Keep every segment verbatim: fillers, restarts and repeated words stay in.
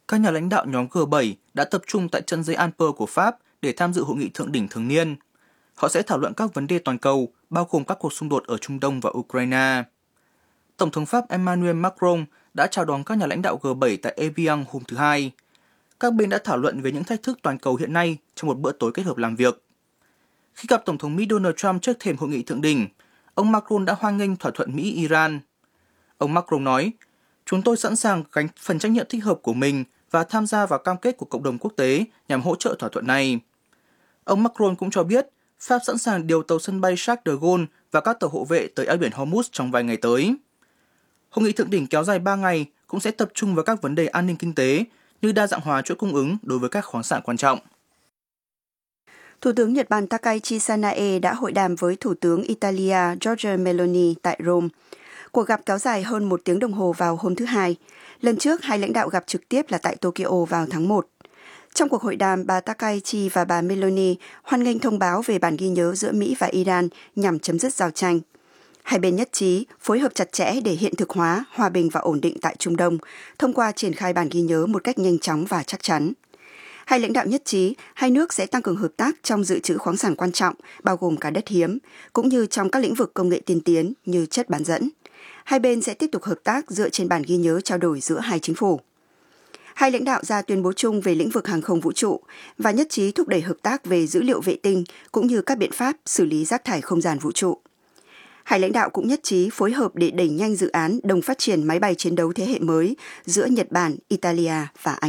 Các nhà lãnh đạo nhóm G bảy đã tập trung tại chân dây Alpes của Pháp để tham dự hội nghị thượng đỉnh thường niên. Họ sẽ thảo luận các vấn đề toàn cầu, bao gồm các cuộc xung đột ở Trung Đông và Ukraine. Tổng thống Pháp Emmanuel Macron đã chào đón các nhà lãnh đạo G bảy tại Evian hôm thứ Hai. Các bên đã thảo luận về những thách thức toàn cầu hiện nay trong một bữa tối kết hợp làm việc. Khi gặp Tổng thống Mỹ Donald Trump trước thềm hội nghị thượng đỉnh, ông Macron đã hoan nghênh thỏa thuận Mỹ-Iran. Ông Macron nói, chúng tôi sẵn sàng gánh phần trách nhiệm thích hợp của mình và tham gia vào cam kết của cộng đồng quốc tế nhằm hỗ trợ thỏa thuận này. Ông Macron cũng cho biết Pháp sẵn sàng điều tàu sân bay Charles de Gaulle và các tàu hộ vệ tới eo biển Hormuz trong vài ngày tới. Hội nghị thượng đỉnh kéo dài ba ngày cũng sẽ tập trung vào các vấn đề an ninh kinh tế như đa dạng hóa chuỗi cung ứng đối với các khoáng sản quan trọng. Thủ tướng Nhật Bản Takaichi Sanae đã hội đàm với Thủ tướng Italia Giorgia Meloni tại Rome. Cuộc gặp kéo dài hơn một tiếng đồng hồ vào hôm thứ Hai. Lần trước, hai lãnh đạo gặp trực tiếp là tại Tokyo vào tháng một. Trong cuộc hội đàm, bà Takaichi và bà Meloni hoan nghênh thông báo về bản ghi nhớ giữa Mỹ và Iran nhằm chấm dứt giao tranh. Hai bên nhất trí phối hợp chặt chẽ để hiện thực hóa hòa bình và ổn định tại Trung Đông, thông qua triển khai bản ghi nhớ một cách nhanh chóng và chắc chắn. Hai lãnh đạo nhất trí hai nước sẽ tăng cường hợp tác trong dự trữ khoáng sản quan trọng, bao gồm cả đất hiếm, cũng như trong các lĩnh vực công nghệ tiên tiến như chất bán dẫn. Hai bên sẽ tiếp tục hợp tác dựa trên bản ghi nhớ trao đổi giữa hai chính phủ. Hai lãnh đạo ra tuyên bố chung về lĩnh vực hàng không vũ trụ và nhất trí thúc đẩy hợp tác về dữ liệu vệ tinh cũng như các biện pháp xử lý rác thải không gian vũ trụ. Hai lãnh đạo cũng nhất trí phối hợp để đẩy nhanh dự án đồng phát triển máy bay chiến đấu thế hệ mới giữa Nhật Bản, Italia và Anh.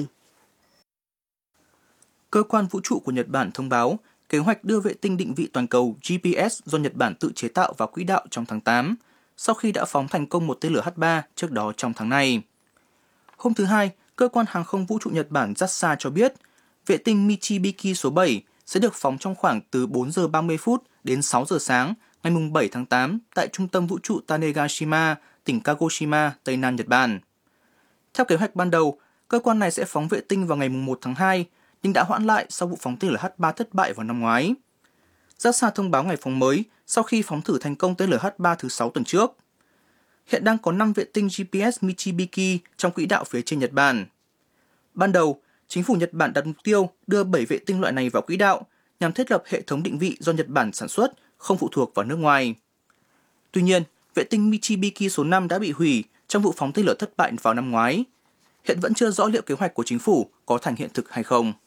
Cơ quan vũ trụ của Nhật Bản thông báo kế hoạch đưa vệ tinh định vị toàn cầu G P S do Nhật Bản tự chế tạo vào quỹ đạo trong tháng tám, sau khi đã phóng thành công một tên lửa H ba trước đó trong tháng này. Hôm thứ Hai, Cơ quan hàng không vũ trụ Nhật Bản J A X A cho biết vệ tinh Michibiki số bảy sẽ được phóng trong khoảng từ bốn giờ ba mươi phút đến sáu giờ sáng ngày bảy tháng tám tại Trung tâm Vũ trụ Tanegashima, tỉnh Kagoshima, Tây Nam Nhật Bản. Theo kế hoạch ban đầu, cơ quan này sẽ phóng vệ tinh vào ngày một tháng hai, nhưng đã hoãn lại sau vụ phóng tên lửa H ba thất bại vào năm ngoái. J A X A thông báo ngày phóng mới sau khi phóng thử thành công tên lửa H ba thứ sáu tuần trước. Hiện đang có năm vệ tinh G P S Michibiki trong quỹ đạo phía trên Nhật Bản. Ban đầu, chính phủ Nhật Bản đặt mục tiêu đưa bảy vệ tinh loại này vào quỹ đạo nhằm thiết lập hệ thống định vị do Nhật Bản sản xuất, không phụ thuộc vào nước ngoài. Tuy nhiên, vệ tinh Michibiki số năm đã bị hủy trong vụ phóng tên lửa thất bại vào năm ngoái. Hiện vẫn chưa rõ liệu kế hoạch của chính phủ có thành hiện thực hay không.